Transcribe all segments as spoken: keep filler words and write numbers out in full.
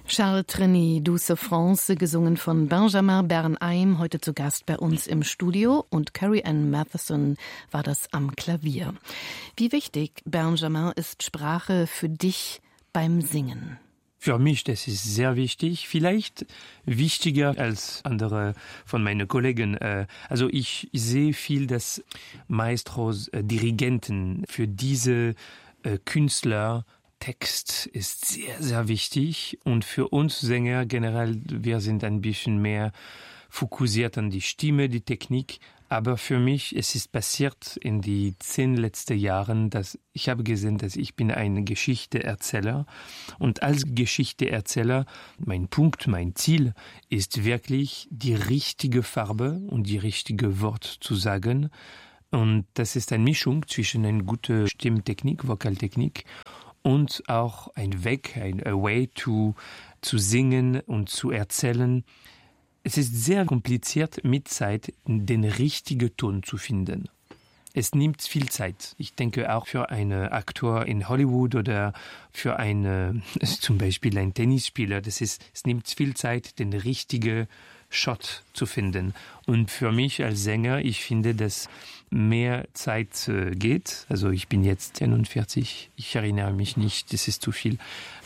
Charles Trenet, Douce France, gesungen von Benjamin Bernheim, heute zu Gast bei uns im Studio, und Carrie Ann Matheson war das am Klavier. Wie wichtig, Benjamin, ist Sprache für dich beim Singen? Für mich, das ist sehr wichtig, vielleicht wichtiger als andere von meinen Kollegen. Also ich sehe viel, dass Maestros, Dirigenten für diese Künstler Text ist sehr, sehr wichtig, und für uns Sänger generell, wir sind ein bisschen mehr fokussiert an die Stimme, die Technik, aber für mich, es ist passiert in die zehn letzten Jahren, dass ich habe gesehen, dass ich bin ein Geschichteerzähler, und als Geschichteerzähler, mein Punkt, mein Ziel ist wirklich, die richtige Farbe und die richtige Wort zu sagen, und das ist eine Mischung zwischen einer guten Stimmtechnik, Vokaltechnik, und auch ein Weg, ein a way to, zu singen und zu erzählen. Es ist sehr kompliziert, mit Zeit den richtigen Ton zu finden. Es nimmt viel Zeit. Ich denke auch für einen Aktor in Hollywood oder für einen, zum Beispiel einen Tennisspieler, das ist, es nimmt viel Zeit, den richtigen Shot zu finden. Und für mich als Sänger, ich finde, dass mehr Zeit äh, geht. Also ich bin jetzt einundvierzig, ich erinnere mich nicht, das ist zu viel.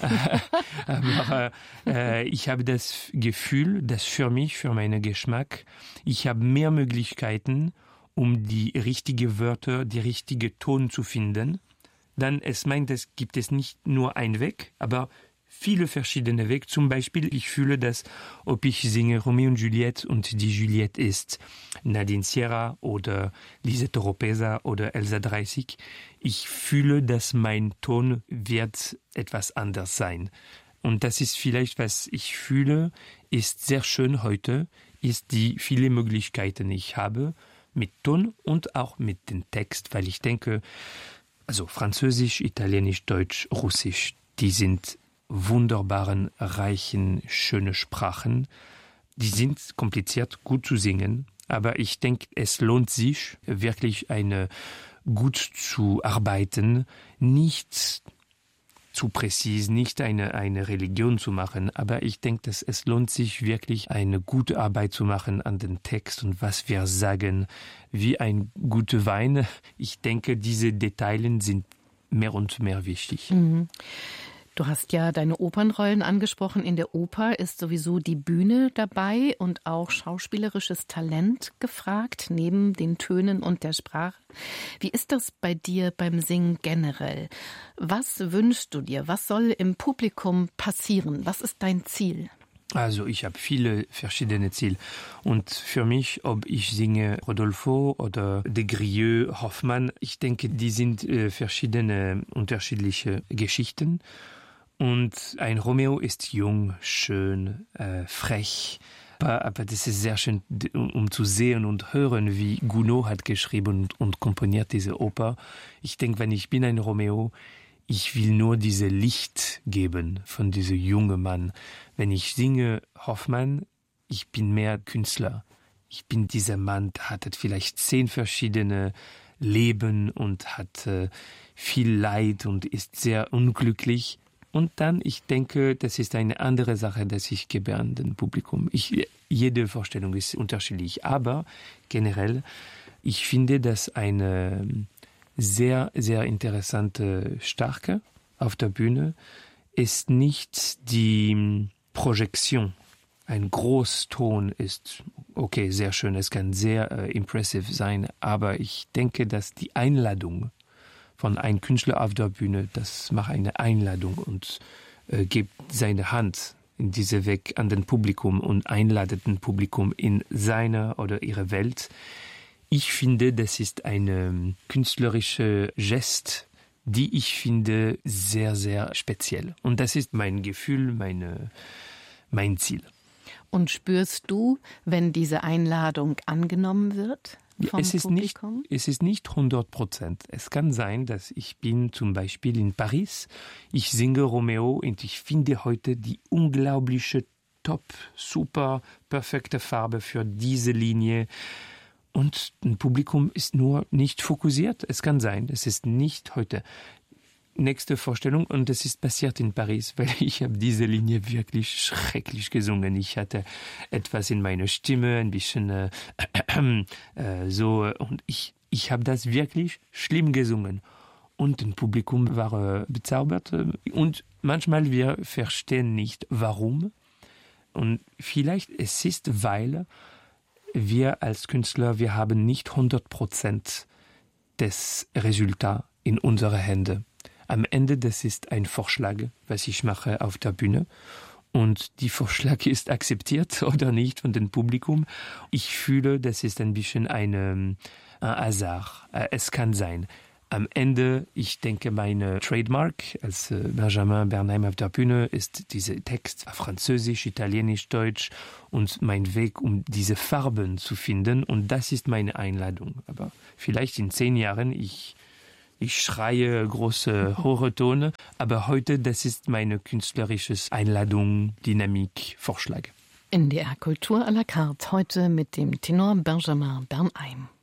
Aber äh, ich habe das Gefühl, dass für mich, für meinen Geschmack, ich habe mehr Möglichkeiten, um die richtigen Wörter, die richtige Ton zu finden. Dann, es meint, es gibt es nicht nur einen Weg, aber viele verschiedene Wege. Zum Beispiel, ich fühle, dass, ob ich singe Romeo und Juliette und die Juliette ist Nadine Sierra oder Lisette Oropesa oder Elsa dreißig, ich fühle, dass mein Ton wird etwas anders sein. Und das ist vielleicht, was ich fühle, ist sehr schön heute, ist die viele Möglichkeiten, die ich habe, mit Ton und auch mit dem Text, weil ich denke, also Französisch, Italienisch, Deutsch, Russisch, die sind wunderbaren, reichen, schöne Sprachen. Die sind kompliziert, gut zu singen, aber ich denke, es lohnt sich, wirklich eine gut zu arbeiten, nicht zu präzise, nicht eine, eine Religion zu machen, aber ich denke, dass es lohnt sich wirklich, eine gute Arbeit zu machen an den Text und was wir sagen, wie ein guter Wein. Ich denke, diese Details sind mehr und mehr wichtig. Mhm. Du hast ja deine Opernrollen angesprochen. In der Oper ist sowieso die Bühne dabei und auch schauspielerisches Talent gefragt, neben den Tönen und der Sprache. Wie ist das bei dir beim Singen generell? Was wünschst du dir? Was soll im Publikum passieren? Was ist dein Ziel? Also ich habe viele verschiedene Ziele, und für mich, ob ich singe Rodolfo oder De Grieux, Hoffmann, ich denke, die sind äh, verschiedene, unterschiedliche Geschichten. Und ein Romeo ist jung, schön, äh, frech. Aber, aber das ist sehr schön, um, um zu sehen und hören, wie Gounod hat geschrieben und, und komponiert diese Oper. Ich denke, wenn ich bin ein Romeo, ich will nur diese Licht geben von diesem jungen Mann. Wenn ich singe Hoffmann, ich bin mehr Künstler. Ich bin dieser Mann, der hat vielleicht zehn verschiedene Leben und hat äh, viel Leid und ist sehr unglücklich. Und dann, ich denke, das ist eine andere Sache, dass ich gebe an den Publikum. Ich, jede Vorstellung ist unterschiedlich, aber generell, ich finde, dass eine sehr, sehr interessante Stärke auf der Bühne ist nicht die Projektion. Ein Großton ist, okay, sehr schön, es kann sehr äh, impressive sein, aber ich denke, dass die Einladung von einem Künstler auf der Bühne, das macht eine Einladung und äh, gibt seine Hand in diese Weg an den Publikum und einladet den Publikum in seine oder ihre Welt. Ich finde, das ist eine künstlerische Geste, die ich finde sehr, sehr speziell. Und das ist mein Gefühl, meine, mein Ziel. Und spürst du, wenn diese Einladung angenommen wird? Ja, es ist nicht, es ist nicht hundert Prozent. Es kann sein, dass ich bin zum Beispiel in Paris, ich singe Romeo und ich finde heute die unglaubliche, top, super, perfekte Farbe für diese Linie. Und ein Publikum ist nur nicht fokussiert. Es kann sein, es ist nicht heute. nächste Vorstellung und es ist passiert in Paris, weil ich habe diese Linie wirklich schrecklich gesungen. Ich hatte etwas in meiner Stimme, ein bisschen äh, äh, so und ich, ich habe das wirklich schlimm gesungen. Und das Publikum war äh, bezaubert und manchmal wir verstehen nicht, warum. Und vielleicht es ist, weil wir als Künstler, wir haben nicht hundert Prozent des Resultats in unsere Hände. Am Ende, das ist ein Vorschlag, was ich mache auf der Bühne. Und die Vorschlag ist akzeptiert oder nicht von dem Publikum. Ich fühle, das ist ein bisschen eine, ein Hazard. Es kann sein. Am Ende, ich denke, meine Trademark als Benjamin Bernheim auf der Bühne ist dieser Text auf Französisch, Italienisch, Deutsch und mein Weg, um diese Farben zu finden. Und das ist meine Einladung. Aber vielleicht in zehn Jahren, ich, ich schreie große, hohe Töne. Aber heute, das ist meine künstlerische Einladung, Dynamik, Vorschlag. N D R Kultur à la carte, heute mit dem Tenor Benjamin Bernheim.